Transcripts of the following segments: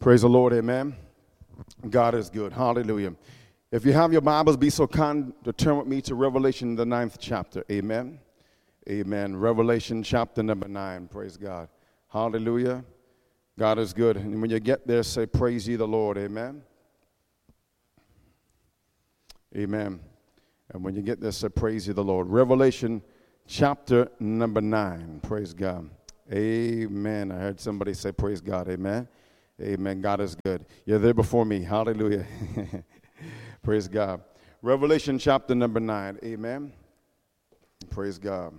Praise the Lord, amen. God is good. Hallelujah. If you have your Bibles, be so kind to turn with me to Revelation, the 9th chapter. Amen. Amen. Revelation chapter number 9. Praise God. Hallelujah. God is good. And when you get there, say, praise ye the Lord. Amen. Amen. And when you get there, say, praise ye the Lord. Revelation chapter number 9. Praise God. Amen. I heard somebody say, praise God. Amen. Amen. God is good. You're there before me. Hallelujah. Praise God. Revelation chapter number 9. Amen. Praise God.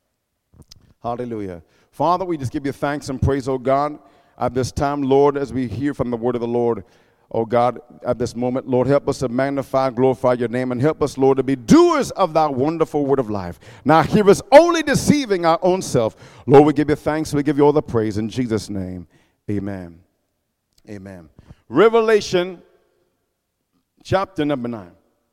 Hallelujah. Father, we just give you thanks and praise, oh God, at this time, Lord, as we hear from the word of the Lord, oh God, at this moment, Lord, help us to magnify, glorify your name, and help us, Lord, to be doers of thy wonderful word of life. Now, hear us only deceiving our own self. Lord, we give you thanks. We give you all the praise in Jesus' name. Amen. Amen. Revelation chapter number 9.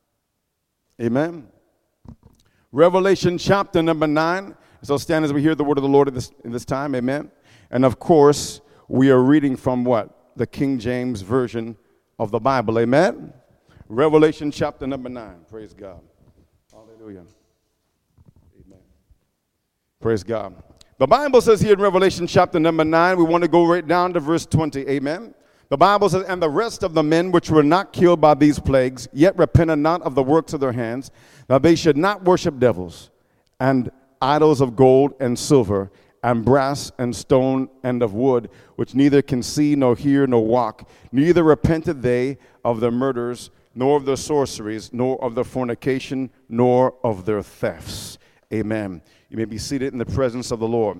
Amen. Revelation chapter number 9. So stand as we hear the word of the Lord in this time. Amen. And of course, we are reading from what? The King James Version of the Bible. Amen. Revelation chapter number 9. Praise God. Hallelujah. Amen. Praise God. The Bible says here in Revelation chapter number 9, we want to go right down to verse 20. Amen. The Bible says, and the rest of the men which were not killed by these plagues, yet repented not of the works of their hands, that they should not worship devils and idols of gold and silver and brass and stone and of wood, which neither can see nor hear nor walk. Neither repented they of their murders, nor of their sorceries, nor of their fornication, nor of their thefts. Amen. You may be seated in the presence of the Lord.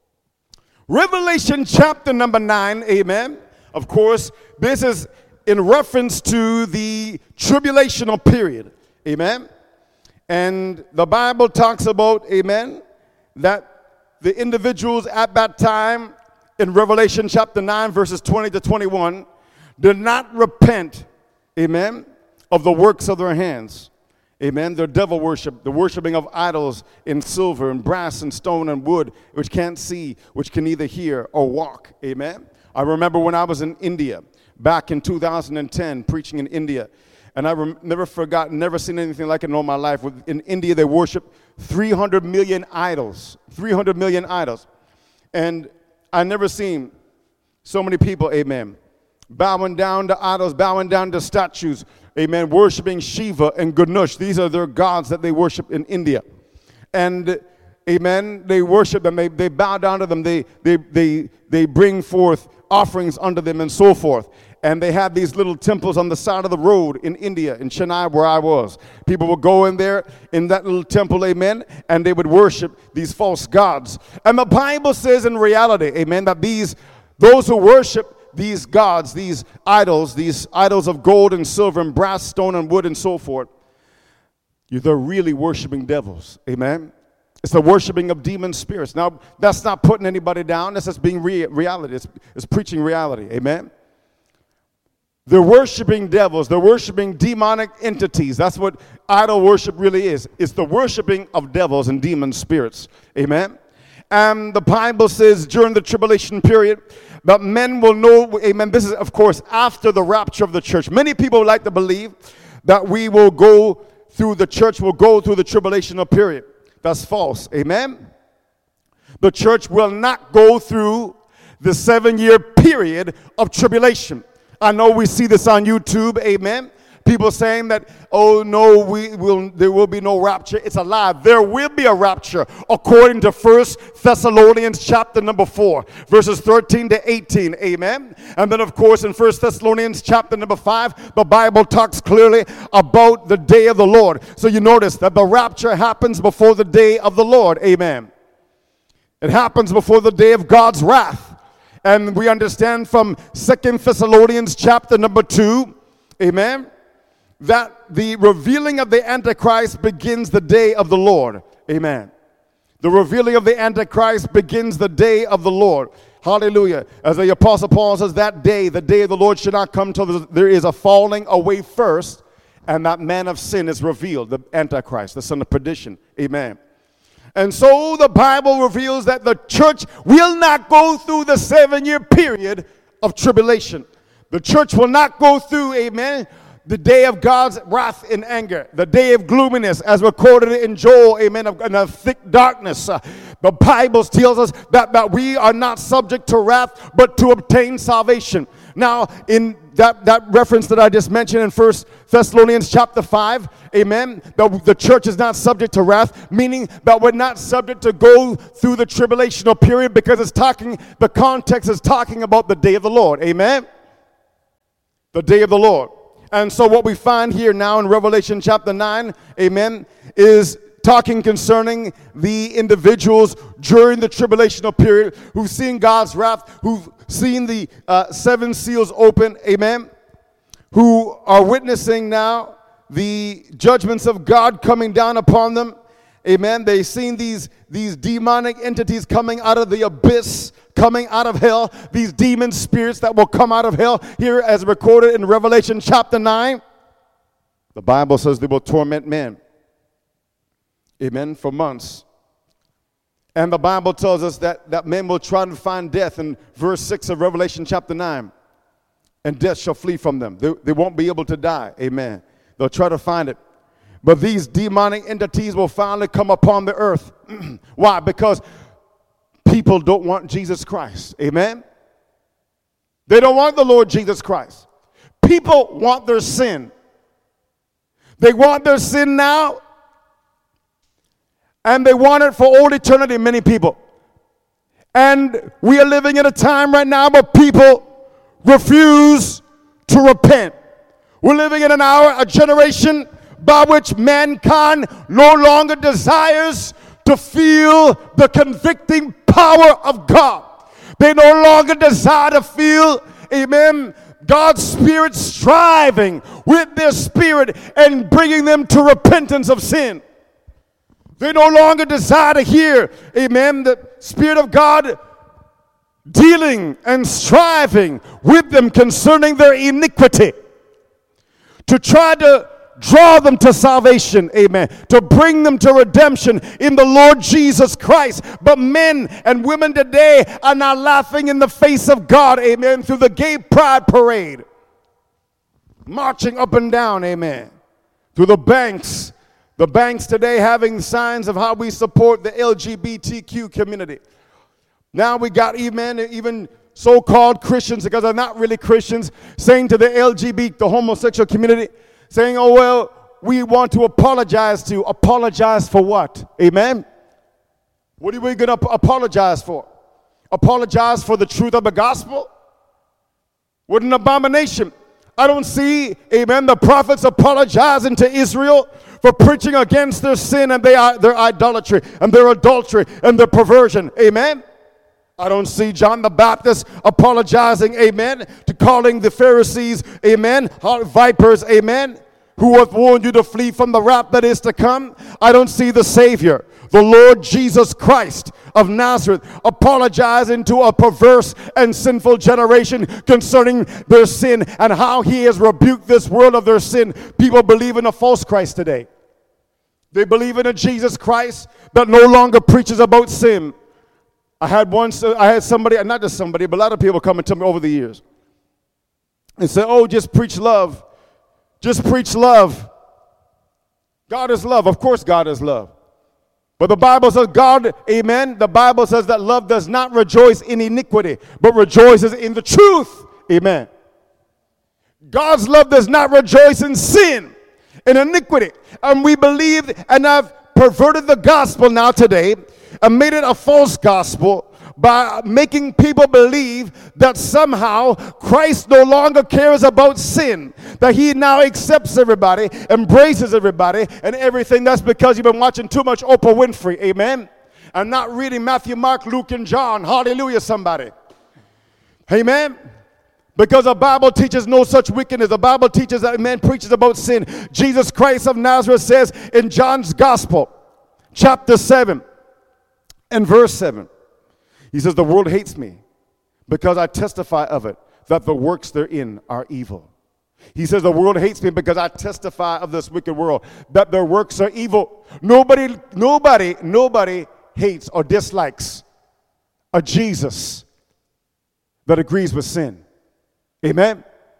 Revelation chapter number 9. Amen. Of course, this is in reference to the tribulational period. Amen. And the Bible talks about, amen, that the individuals at that time in Revelation chapter 9, verses 20 to 21, did not repent, amen, of the works of their hands. Amen. Their devil worship, the worshiping of idols in silver and brass and stone and wood, which can't see, which can neither hear or walk. Amen. I remember when I was in India back in 2010, preaching in India, and I never forgot, never seen anything like it in all my life. In India, they worship 300 million idols, 300 million idols. And I never seen so many people, amen, bowing down to idols, bowing down to statues, amen, worshiping Shiva and Ganesh. These are their gods that they worship in India. And amen, they worship them, they bow down to them, they bring forth offerings unto them and so forth. And they have these little temples on the side of the road in India, in Chennai, where I was. People would go in there, in that little temple, amen, and they would worship these false gods. And the Bible says in reality, amen, that those who worship these gods, these idols of gold and silver and brass, stone and wood and so forth, they're really worshiping devils, amen. It's the worshiping of demon spirits. Now, that's not putting anybody down. That's just being reality. It's preaching reality. Amen? They're worshiping devils. They're worshiping demonic entities. That's what idol worship really is. It's the worshiping of devils and demon spirits. Amen? And the Bible says during the tribulation period that men will know, amen, this is, of course, after the rapture of the church. Many people like to believe that the church will go through the tribulational period. That's false. Amen? The church will not go through the 7-year period of tribulation. I know we see this on YouTube. Amen? People saying that, oh no, there will be no rapture. It's a lie. There will be a rapture according to 1 Thessalonians chapter number 4, verses 13 to 18. Amen? And then, of course, in 1 Thessalonians chapter number 5, the Bible talks clearly about the day of the Lord. So you notice that the rapture happens before the day of the Lord. Amen? It happens before the day of God's wrath. And we understand from 2 Thessalonians chapter number 2, amen, that the revealing of the Antichrist begins the day of the Lord. Amen. The revealing of the Antichrist begins the day of the Lord. Hallelujah. As the Apostle Paul says, that day, the day of the Lord should not come till there is a falling away first, and that man of sin is revealed, the Antichrist, the son of perdition. Amen. And so the Bible reveals that the church will not go through the 7-year period of tribulation. The church will not go through, amen, the day of God's wrath and anger, the day of gloominess, as recorded in Joel, amen, of thick darkness. The Bible tells us that we are not subject to wrath, but to obtain salvation. Now, in that reference that I just mentioned in 1 Thessalonians chapter 5, amen, the church is not subject to wrath, meaning that we're not subject to go through the tribulational period, because the context is talking about the day of the Lord, amen? The day of the Lord. And so what we find here now in Revelation chapter 9, amen, is talking concerning the individuals during the tribulational period who've seen God's wrath, who've seen the 7 seals open, amen, who are witnessing now the judgments of God coming down upon them, amen. They've seen these demonic entities coming out of the abyss, coming out of hell, these demon spirits that will come out of hell, here as recorded in Revelation chapter 9. The Bible says they will torment men, amen, for months. And the Bible tells us that men will try to find death in verse 6 of Revelation chapter 9. And death shall flee from them. They won't be able to die, amen. They'll try to find it. But these demonic entities will finally come upon the earth. Why? Because people don't want Jesus Christ, amen. They don't want the Lord Jesus Christ. People want their sin. They want their sin now, and they want it for all eternity, many people. And we are living in a time right now where people refuse to repent. We're living in a generation by which mankind no longer desires to feel the convicting power of God. They no longer desire to feel, amen, God's Spirit striving with their spirit and bringing them to repentance of sin. They no longer desire to hear, amen, the Spirit of God dealing and striving with them concerning their iniquity, to try to draw them to salvation, amen, to bring them to redemption in the Lord Jesus Christ. But men and women today are now laughing in the face of God, amen, through the gay pride parade, marching up and down, amen, through the banks today having signs of how we support the LGBTQ community. Now we got, even so-called Christians, because they're not really Christians, saying to the homosexual community, saying, oh, well, we want to apologize to. Apologize for what? Amen? What are we going to apologize for? Apologize for the truth of the gospel? What an abomination. I don't see, amen, the prophets apologizing to Israel for preaching against their sin and their idolatry and their adultery and their perversion. Amen? I don't see John the Baptist apologizing, amen, to calling the Pharisees, amen, vipers, amen, who have warned you to flee from the wrath that is to come. I don't see the Savior, the Lord Jesus Christ of Nazareth, apologizing to a perverse and sinful generation concerning their sin and how he has rebuked this world of their sin. People believe in a false Christ today. They believe in a Jesus Christ that no longer preaches about sin. I had somebody, not just somebody, but a lot of people coming to me over the years and say, oh, just preach love. Just preach love. God is love. Of course God is love. But the Bible says God, amen, the Bible says that love does not rejoice in iniquity, but rejoices in the truth. Amen. God's love does not rejoice in sin, in iniquity. And we believe and have perverted the gospel now today and made it a false gospel by making people believe that somehow Christ no longer cares about sin, that he now accepts everybody, embraces everybody and everything. That's because you've been watching too much Oprah Winfrey, amen, and not reading Matthew, Mark, Luke, and John. Hallelujah, somebody. Amen. Because the Bible teaches no such wickedness. The Bible teaches that man preaches about sin. Jesus Christ of Nazareth says in John's Gospel, chapter 7 and verse 7, he says, the world hates me because I testify of it, that the works therein are evil. He says the world hates me because I testify of this wicked world, that their works are evil. Nobody hates or dislikes a Jesus that agrees with sin. Amen?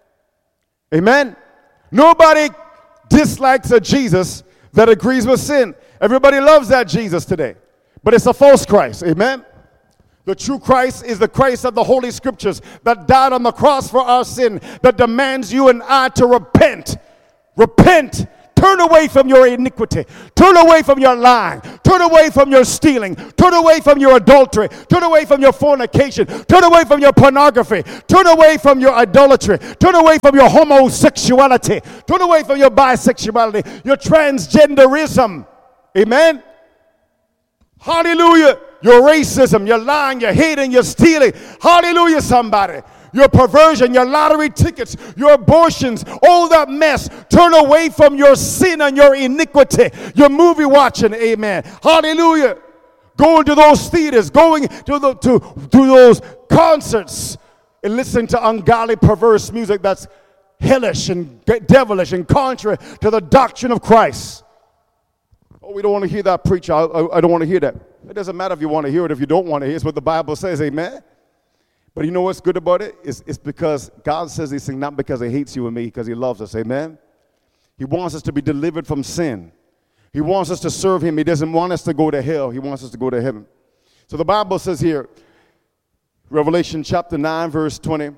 Amen? Nobody dislikes a Jesus that agrees with sin. Everybody loves that Jesus today. But it's a false Christ. Amen? The true Christ is the Christ of the Holy Scriptures that died on the cross for our sin, that demands you and I to repent. Repent. Turn away from your iniquity. Turn away from your lying. Turn away from your stealing. Turn away from your adultery. Turn away from your fornication. Turn away from your pornography. Turn away from your idolatry. Turn away from your homosexuality. Turn away from your bisexuality, your transgenderism. Amen? Hallelujah. Your racism, your lying, your hating, your stealing. Hallelujah, somebody. Your perversion, your lottery tickets, your abortions, all that mess. Turn away from your sin and your iniquity. Your movie watching, amen. Hallelujah. Going to those theaters, going to those concerts, and listening to ungodly, perverse music that's hellish and devilish and contrary to the doctrine of Christ. Oh, we don't want to hear that, preacher. I don't want to hear that. It doesn't matter if you want to hear it, if you don't want to hear it. It's what the Bible says, amen. But you know what's good about it? It's because God says these things not because he hates you and me, because he loves us, amen? He wants us to be delivered from sin. He wants us to serve him. He doesn't want us to go to hell. He wants us to go to heaven. So the Bible says here, Revelation chapter 9, verse 20,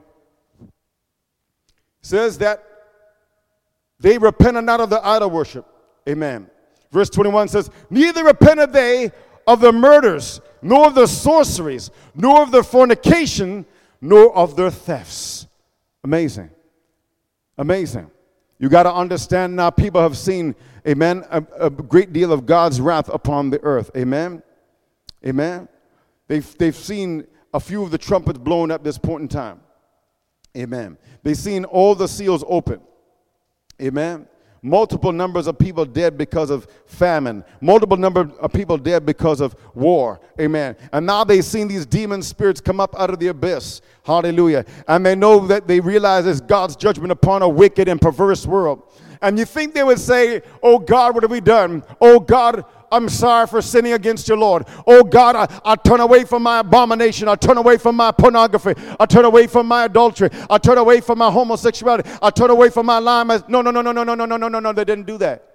says that they repented not of the idol worship, amen. Verse 21 says, neither repented they of the murders, nor of the sorceries, nor of the fornication, nor of their thefts. Amazing. Amazing. You got to understand now, people have seen, amen, a great deal of God's wrath upon the earth. Amen. Amen. They've seen a few of the trumpets blown at this point in time. Amen. They've seen all the seals open. Amen. Multiple numbers of people dead because of famine. Multiple number of people dead because of war. Amen. And now they've seen these demon spirits come up out of the abyss. Hallelujah. And they know that they realize it's God's judgment upon a wicked and perverse world. And you think they would say, oh God, what have we done? Oh God, I'm sorry for sinning against you, Lord. Oh God, I turn away from my abomination. I turn away from my pornography. I turn away from my adultery. I turn away from my homosexuality. I turn away from my lying. No. They didn't do that.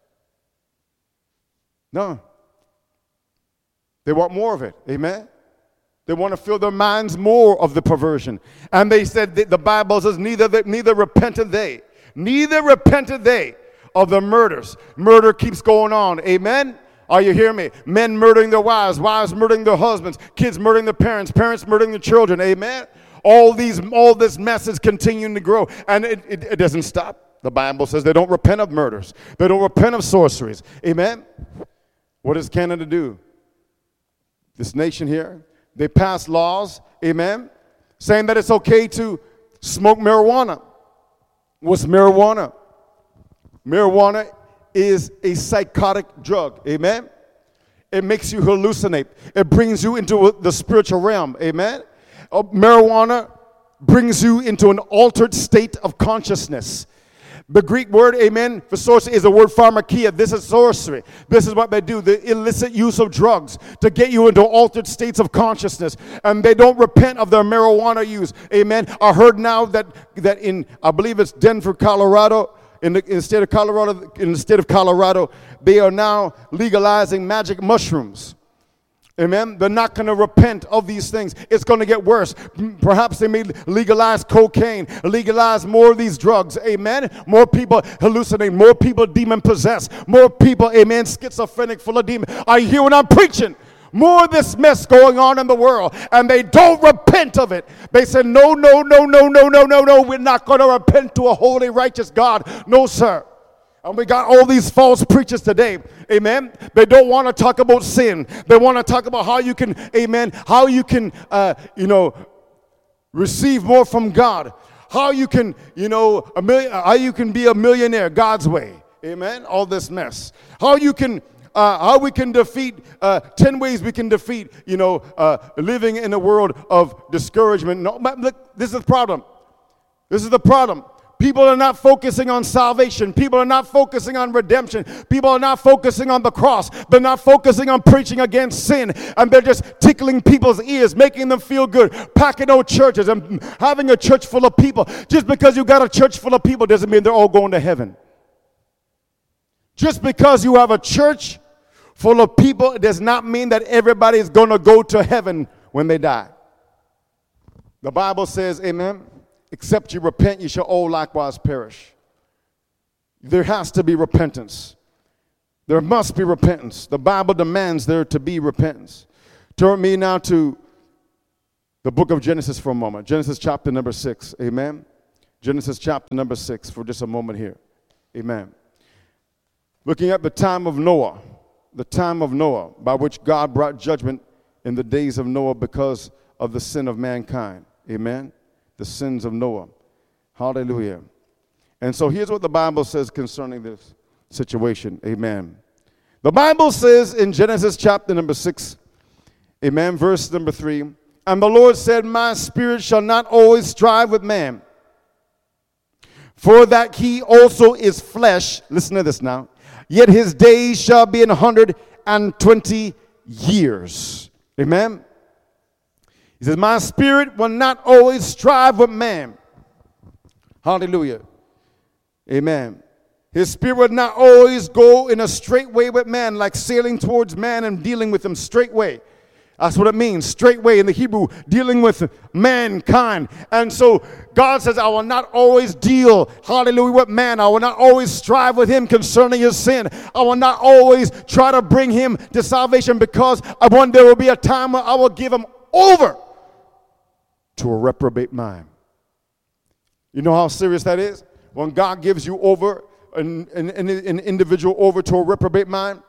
No. They want more of it. Amen. They want to fill their minds more of the perversion. And they said, the Bible says, neither repented they. Neither repented they of the murders. Murder keeps going on. Amen. Are you hearing me? Men murdering their wives, wives murdering their husbands, kids murdering their parents, parents murdering their children. Amen. All this mess is continuing to grow, and it doesn't stop. The Bible says they don't repent of murders. They don't repent of sorceries. Amen. What does Canada do? This nation here, they pass laws, amen, saying that it's okay to smoke marijuana. What's marijuana? Marijuana is a psychotic drug, amen? It makes you hallucinate. It brings you into the spiritual realm, amen? Marijuana brings you into an altered state of consciousness. The Greek word, amen, for sorcery is the word pharmakia. This is sorcery. This is what they do, the illicit use of drugs to get you into altered states of consciousness. And they don't repent of their marijuana use, amen. I heard now that in, I believe it's Denver, Colorado, in the state of Colorado, they are now legalizing magic mushrooms. Amen. They're not going to repent of these things. It's going to get worse. Perhaps they may legalize cocaine, legalize more of these drugs. Amen. More people hallucinate, more people demon possessed, more people, amen, schizophrenic, full of demons. I hear what I'm preaching. More of this mess going on in the world, and they don't repent of it. They say, no, we're not going to repent to a holy, righteous God. No, sir. And we got all these false preachers today, amen. They don't want to talk about sin. They want to talk about how you can, amen, how you can, receive more from God. How you can, how you can be a millionaire God's way, amen. All this mess. How we can defeat, 10 ways we can defeat, living in a world of discouragement. No, look, this is the problem. This is the problem. People are not focusing on salvation. People are not focusing on redemption. People are not focusing on the cross. They're not focusing on preaching against sin. And they're just tickling people's ears, making them feel good, packing out churches and having a church full of people. Just because you got a church full of people doesn't mean they're all going to heaven. Just because you have a church full of people, it does not mean that everybody is going to go to heaven when they die. The Bible says, amen, except you repent, you shall all likewise perish. There has to be repentance. There must be repentance. The Bible demands there to be repentance. Turn with me now to the book of Genesis for a moment. Genesis chapter number 6. Amen. Genesis chapter number 6 for just a moment here. Amen. Looking at the time of Noah by which God brought judgment in the days of Noah because of the sin of mankind. Amen. The sins of Noah. Hallelujah. And so here's what the Bible says concerning this situation. Amen. The Bible says in Genesis chapter number 6, amen, verse number 3, and the Lord said, my spirit shall not always strive with man, for that he also is flesh. Listen to this now. Yet his days shall be 120 years. Amen. He says, my spirit will not always strive with man. Hallelujah. Amen. His spirit will not always go in a straight way with man, like sailing towards man and dealing with him straight way. That's what it means, straight way in the Hebrew, dealing with mankind. And so God says, I will not always deal, hallelujah, with man. I will not always strive with him concerning his sin. I will not always try to bring him to salvation, because there will be a time where I will give him over to a reprobate mind. You know how serious that is? When God gives you over, an individual over to a reprobate mind,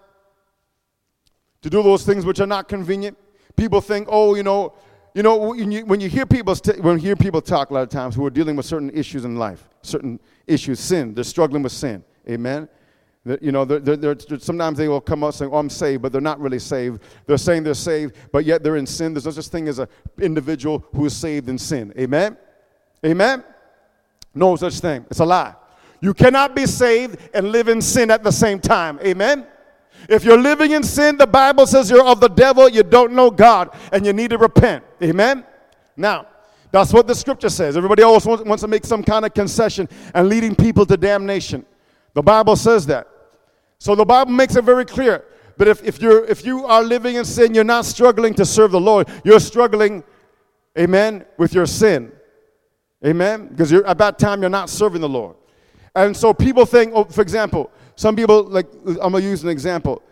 to do those things which are not convenient. People think, oh, when you hear people talk a lot of times who are dealing with certain issues in life, certain issues, sin, they're struggling with sin. Amen. Sometimes they will come up saying, oh, I'm saved, but they're not really saved. They're saying they're saved, but yet they're in sin. There's no such thing as an individual who is saved in sin. Amen? Amen? No such thing. It's a lie. You cannot be saved and live in sin at the same time. Amen? If you're living in sin, the Bible says you're of the devil, you don't know God, and you need to repent. Amen? Now, that's what the scripture says. Everybody always wants to make some kind of concession and leading people to damnation. The Bible says that. So the Bible makes it very clear that if you are living in sin, you're not struggling to serve the Lord. You're struggling, amen, with your sin. Amen? Because at that time, you're not serving the Lord. And so people think, oh, for example, some people, like, I'm going to use an example.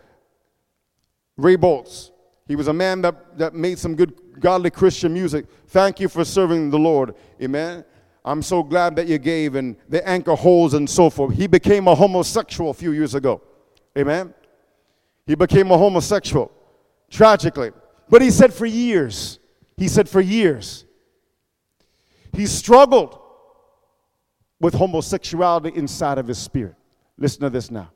Ray Boltz. He was a man that made some good, godly Christian music. Thank you for serving the Lord. Amen? I'm so glad that you gave, and the anchor holds and so forth. He became a homosexual a few years ago. Amen? He became a homosexual, tragically. But he said for years, he struggled with homosexuality inside of his spirit. Listen to this now.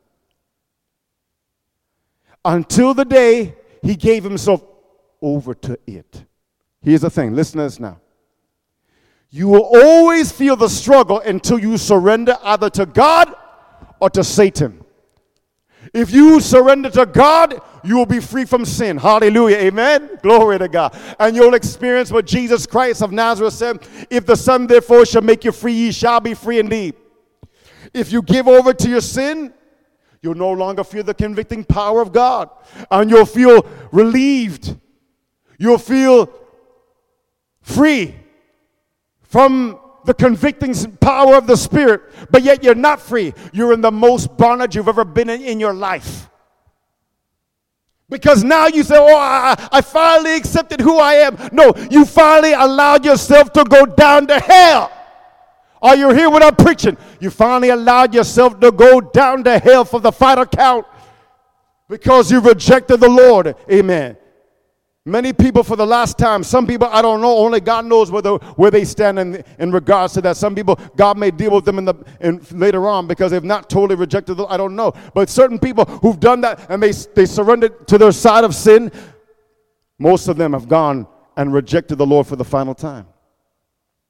Until the day he gave himself over to it. Here's the thing. Listen to this now. You will always feel the struggle until you surrender either to God or to Satan. If you surrender to God, you will be free from sin. Hallelujah. Amen. Glory to God. And you'll experience what Jesus Christ of Nazareth said, if the Son therefore shall make you free, ye shall be free indeed. If you give over to your sin, you'll no longer feel the convicting power of God. And you'll feel relieved. You'll feel free from the convicting power of the Spirit, but yet you're not free. You're in the most bondage you've ever been in your life. Because now you say, oh, I finally accepted who I am. No, you finally allowed yourself to go down to hell. Are you here when I'm preaching? You finally allowed yourself to go down to hell for the final count because you rejected the Lord. Amen. Many people for the last time, some people, I don't know, only God knows where they stand in regards to that. Some people, God may deal with them later on because they've not totally rejected I don't know. But certain people who've done that and they surrendered to their side of sin, most of them have gone and rejected the Lord for the final time.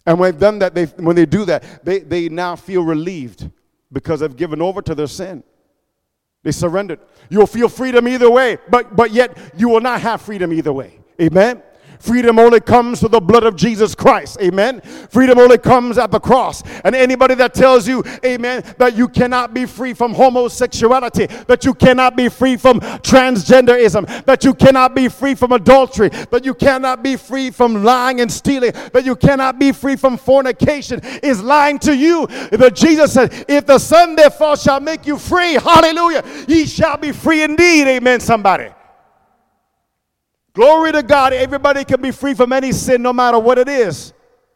And when they've done that, when they do that, they now feel relieved because they've given over to their sin. They surrendered. You'll feel freedom either way, but yet you will not have freedom either way. Amen? Freedom only comes through the blood of Jesus Christ. Amen. Freedom only comes at the cross. And anybody that tells you, amen, that you cannot be free from homosexuality, that you cannot be free from transgenderism, that you cannot be free from adultery, that you cannot be free from lying and stealing, that you cannot be free from fornication, is lying to you. But Jesus said, if the Son therefore shall make you free, hallelujah, ye shall be free indeed. Amen, somebody. Glory to God. Everybody can be free from any sin no matter what it is.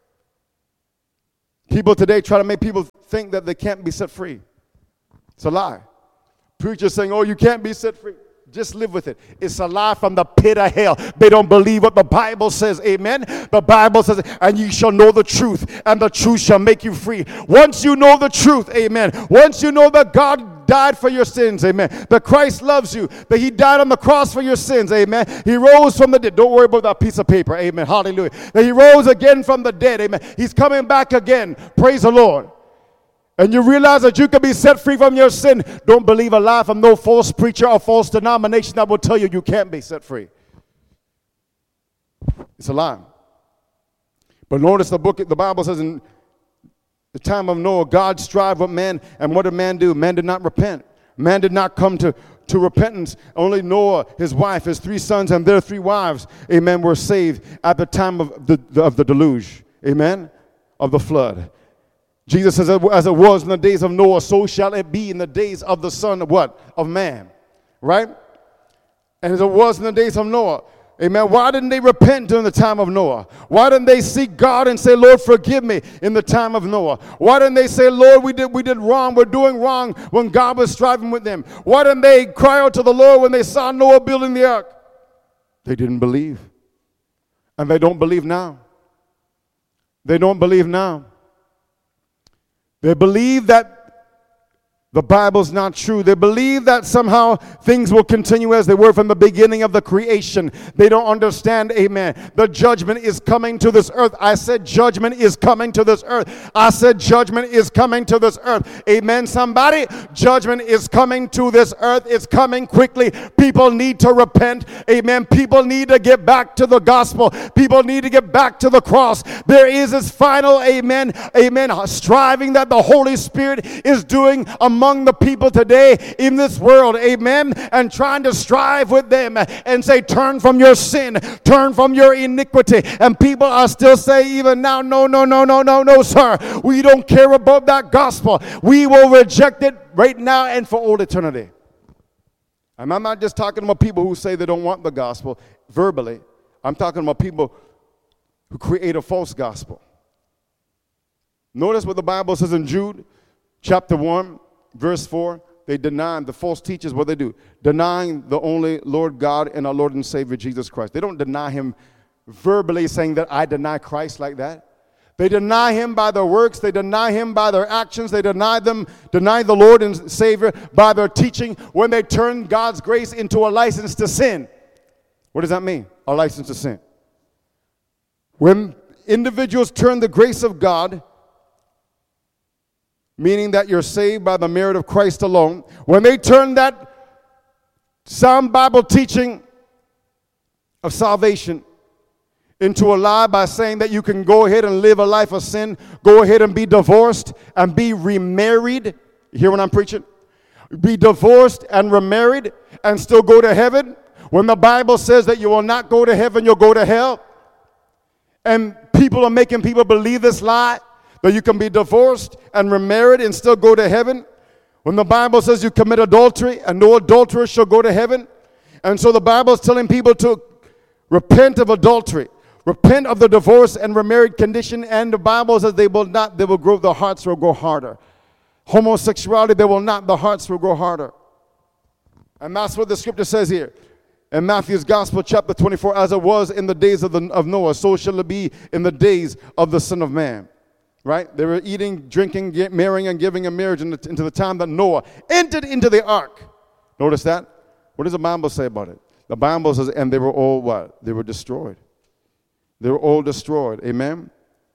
People today try to make people think that they can't be set free. It's a lie. Preachers saying, oh, you can't be set free. Just live with it. It's a lie from the pit of hell. They don't believe what the Bible says. Amen. The Bible says, and ye shall know the truth, and the truth shall make you free. Once you know the truth, amen. Once you know that God died for your sins, amen. That Christ loves you, that he died on the cross for your sins, amen. He rose from the dead. Don't worry about that piece of paper, amen. Hallelujah. That he rose again from the dead, amen. He's coming back again. Praise the Lord. And you realize that you can be set free from your sin. Don't believe a lie from no false preacher or false denomination that will tell you you can't be set free. It's a lie. But notice the Bible says in the time of Noah, God strived with man, and what did man do? Man did not repent. Man did not come to repentance. Only Noah, his wife, his 3 sons, and their 3 wives, amen, were saved at the time of the deluge, amen, of the flood. Jesus says, as it was in the days of Noah, so shall it be in the days of the Son of what? Of man, right? And as it was in the days of Noah. Amen. Why didn't they repent during the time of Noah? Why didn't they seek God and say, Lord, forgive me in the time of Noah? Why didn't they say, Lord, we did wrong, we're doing wrong when God was striving with them? Why didn't they cry out to the Lord when they saw Noah building the ark? They didn't believe. And they don't believe now. They don't believe now. They believe that the Bible's not true. They believe that somehow things will continue as they were from the beginning of the creation. They don't understand, amen. The judgment is coming to this earth. I said judgment is coming to this earth. I said judgment is coming to this earth. Amen, somebody? Judgment is coming to this earth. It's coming quickly. People need to repent. Amen. People need to get back to the gospel. People need to get back to the cross. There is this final, amen, striving that the Holy Spirit is doing among the people today in this world, amen, and trying to strive with them and say, turn from your sin, turn from your iniquity. And people are still saying even now, no, sir. We don't care about that gospel. We will reject it right now and for all eternity. And I'm not just talking about people who say they don't want the gospel verbally. I'm talking about people who create a false gospel. Notice what the Bible says in Jude chapter 1, verse 4. They deny, the false teachers, what they do? Denying the only Lord God and our Lord and Savior Jesus Christ. They don't deny him verbally saying that I deny Christ like that. They deny him by their works. They deny him by their actions. They deny the Lord and Savior by their teaching when they turn God's grace into a license to sin. What does that mean? A license to sin. When individuals turn the grace of God, meaning that you're saved by the merit of Christ alone, when they turn that sound Bible teaching of salvation into a lie by saying that you can go ahead and live a life of sin, go ahead and be divorced and be remarried. You hear what I'm preaching? Be divorced and remarried and still go to heaven, when the Bible says that you will not go to heaven, you'll go to hell. And people are making people believe this lie, that you can be divorced and remarried and still go to heaven. When the Bible says you commit adultery and no adulterer shall go to heaven. And so the Bible is telling people to repent of adultery, repent of the divorce and remarried condition. And the Bible says they will grow, their hearts will grow harder. Homosexuality, they will not, the hearts will grow harder. And that's what the scripture says here. In Matthew's Gospel, chapter 24, as it was in the days of Noah, so shall it be in the days of the Son of Man. Right? They were eating, drinking, marrying, and giving in marriage into the time that Noah entered into the ark. Notice that? What does the Bible say about it? The Bible says, and they were all what? They were destroyed. They were all destroyed. Amen?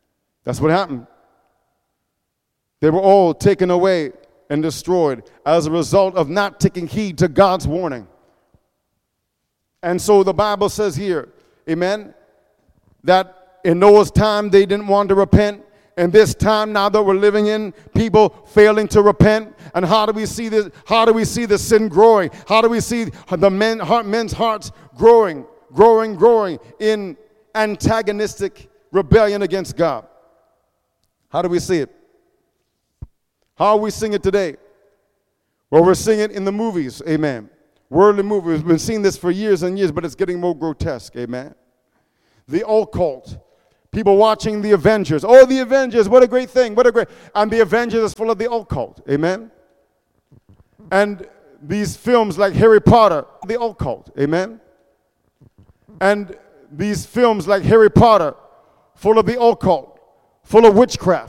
That's what happened. They were all taken away and destroyed as a result of not taking heed to God's warning. And so the Bible says here, amen, that in Noah's time they didn't want to repent. And this time now that we're living in, people failing to repent. And how do we see this? How do we see the sin growing? How do we see the men's hearts growing in antagonistic rebellion against God? How do we see it? How are we seeing it today? Well, we're seeing it in the movies, amen. Worldly movies. We've been seeing this for years and years, but it's getting more grotesque, amen. The occult. People watching the Avengers. Oh, the Avengers, what a great thing. And the Avengers is full of the occult, amen. And these films like Harry Potter, the occult, amen. And these films like Harry Potter, full of the occult, full of witchcraft.